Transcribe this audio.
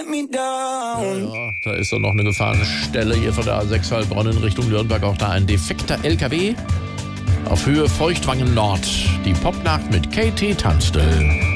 let me down. Ja, da ist doch noch eine Gefahrenstelle hier von der A6 Heilbronn in Richtung Nürnberg. Auch da ein defekter LKW auf Höhe Feuchtwangen Nord. Die Popnacht mit KT Tunstall.